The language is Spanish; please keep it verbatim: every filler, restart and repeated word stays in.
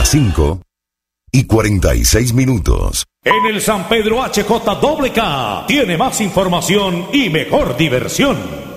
cinco y cuarenta y seis minutos. En el San Pedro H J K K tiene más información y mejor diversión.